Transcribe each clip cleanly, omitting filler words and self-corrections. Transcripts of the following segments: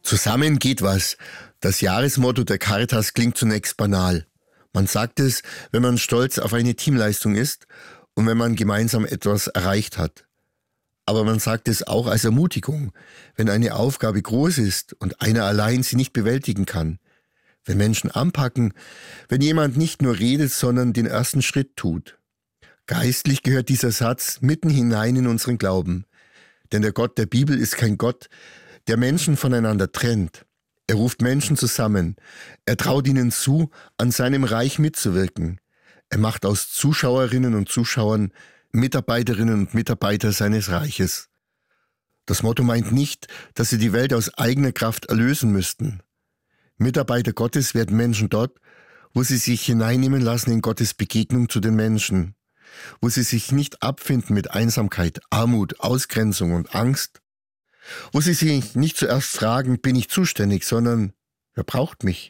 Zusammen geht was. Das Jahresmotto der Caritas klingt zunächst banal. Man sagt es, wenn man stolz auf eine Teamleistung ist und wenn man gemeinsam etwas erreicht hat. Aber man sagt es auch als Ermutigung, wenn eine Aufgabe groß ist und einer allein sie nicht bewältigen kann. Wenn Menschen anpacken, wenn jemand nicht nur redet, sondern den ersten Schritt tut. Geistlich gehört dieser Satz mitten hinein in unseren Glauben. Denn der Gott der Bibel ist kein Gott, der Menschen voneinander trennt. Er ruft Menschen zusammen. Er traut ihnen zu, an seinem Reich mitzuwirken. Er macht aus Zuschauerinnen und Zuschauern Mitarbeiterinnen und Mitarbeiter seines Reiches. Das Motto meint nicht, dass sie die Welt aus eigener Kraft erlösen müssten. Mitarbeiter Gottes werden Menschen dort, wo sie sich hineinnehmen lassen in Gottes Begegnung zu den Menschen, wo sie sich nicht abfinden mit Einsamkeit, Armut, Ausgrenzung und Angst, wo sie sich nicht zuerst fragen, bin ich zuständig, sondern wer braucht mich?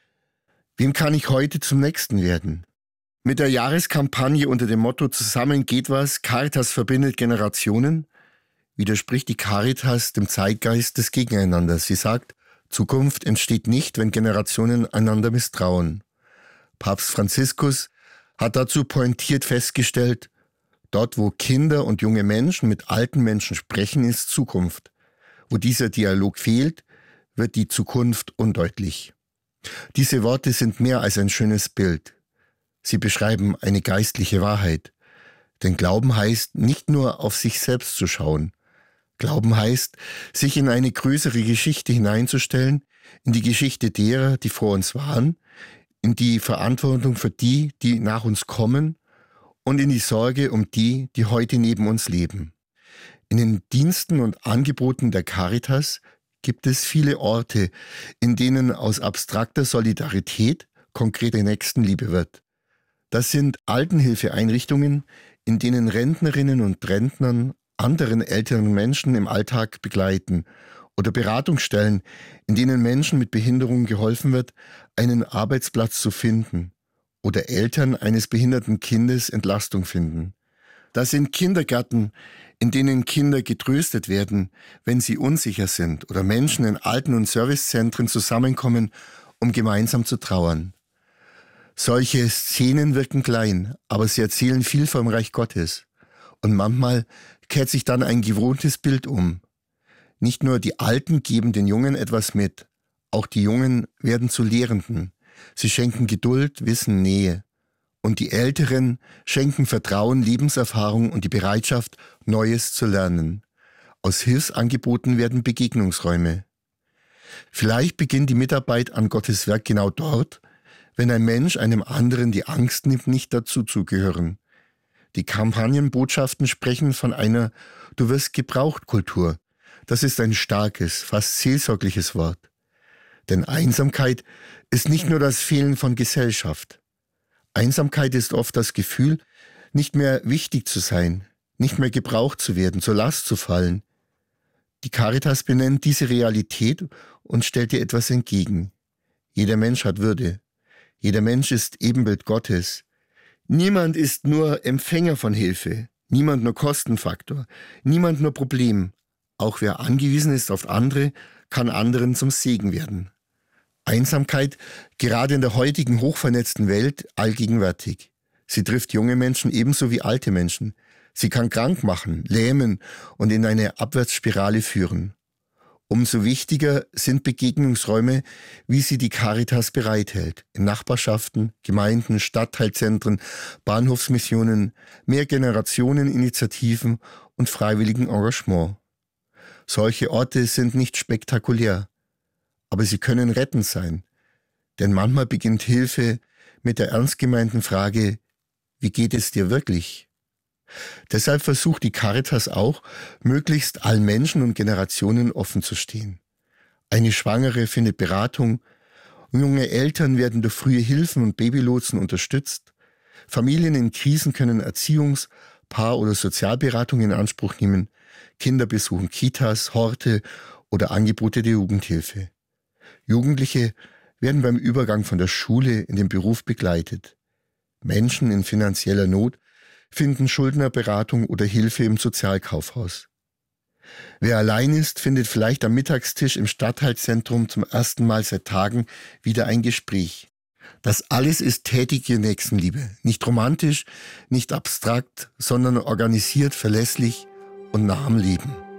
Wem kann ich heute zum Nächsten werden? Mit der Jahreskampagne unter dem Motto Zusammen geht was, Caritas verbindet Generationen, widerspricht die Caritas dem Zeitgeist des Gegeneinanders. Sie sagt, Zukunft entsteht nicht, wenn Generationen einander misstrauen. Papst Franziskus hat dazu pointiert festgestellt, dort wo Kinder und junge Menschen mit alten Menschen sprechen, ist Zukunft. Wo dieser Dialog fehlt, wird die Zukunft undeutlich. Diese Worte sind mehr als ein schönes Bild. Sie beschreiben eine geistliche Wahrheit. Denn Glauben heißt, nicht nur auf sich selbst zu schauen. Glauben heißt, sich in eine größere Geschichte hineinzustellen, in die Geschichte derer, die vor uns waren, in die Verantwortung für die, die nach uns kommen und in die Sorge um die, die heute neben uns leben. In den Diensten und Angeboten der Caritas gibt es viele Orte, in denen aus abstrakter Solidarität konkrete Nächstenliebe wird. Das sind Altenhilfeeinrichtungen, in denen Rentnerinnen und Rentnern anderen älteren Menschen im Alltag begleiten oder Beratungsstellen, in denen Menschen mit Behinderung geholfen wird, einen Arbeitsplatz zu finden oder Eltern eines behinderten Kindes Entlastung finden. Das sind Kindergärten, in denen Kinder getröstet werden, wenn sie unsicher sind oder Menschen in Alten- und Servicezentren zusammenkommen, um gemeinsam zu trauern. Solche Szenen wirken klein, aber sie erzählen viel vom Reich Gottes. Und manchmal kehrt sich dann ein gewohntes Bild um. Nicht nur die Alten geben den Jungen etwas mit, auch die Jungen werden zu Lehrenden. Sie schenken Geduld, Wissen, Nähe. Und die Älteren schenken Vertrauen, Lebenserfahrung und die Bereitschaft, Neues zu lernen. Aus Hilfsangeboten werden Begegnungsräume. Vielleicht beginnt die Mitarbeit an Gottes Werk genau dort, wenn ein Mensch einem anderen die Angst nimmt, nicht dazuzugehören. Die Kampagnenbotschaften sprechen von einer Du wirst gebraucht Kultur. Das ist ein starkes, fast seelsorgliches Wort. Denn Einsamkeit ist nicht nur das Fehlen von Gesellschaft. Einsamkeit ist oft das Gefühl, nicht mehr wichtig zu sein, nicht mehr gebraucht zu werden, zur Last zu fallen. Die Caritas benennt diese Realität und stellt ihr etwas entgegen. Jeder Mensch hat Würde. Jeder Mensch ist Ebenbild Gottes. Niemand ist nur Empfänger von Hilfe, niemand nur Kostenfaktor, niemand nur Problem. Auch wer angewiesen ist auf andere, kann anderen zum Segen werden. Einsamkeit, gerade in der heutigen hochvernetzten Welt, allgegenwärtig. Sie trifft junge Menschen ebenso wie alte Menschen. Sie kann krank machen, lähmen und in eine Abwärtsspirale führen. Umso wichtiger sind Begegnungsräume, wie sie die Caritas bereithält. In Nachbarschaften, Gemeinden, Stadtteilzentren, Bahnhofsmissionen, Mehrgenerationen-Initiativen und freiwilligen Engagement. Solche Orte sind nicht spektakulär, aber sie können rettend sein. Denn manchmal beginnt Hilfe mit der ernst gemeinten Frage, wie geht es dir wirklich? Deshalb versucht die Caritas auch, möglichst allen Menschen und Generationen offen zu stehen. Eine Schwangere findet Beratung, junge Eltern werden durch frühe Hilfen und Babylotsen unterstützt, Familien in Krisen können Erziehungs-, Paar- oder Sozialberatung in Anspruch nehmen, Kinder besuchen Kitas, Horte oder Angebote der Jugendhilfe. Jugendliche werden beim Übergang von der Schule in den Beruf begleitet. Menschen in finanzieller Not finden Schuldnerberatung oder Hilfe im Sozialkaufhaus. Wer allein ist, findet vielleicht am Mittagstisch im Stadtteilzentrum zum ersten Mal seit Tagen wieder ein Gespräch. Das alles ist tätige Nächstenliebe. Nicht romantisch, nicht abstrakt, sondern organisiert, verlässlich und nah am Leben.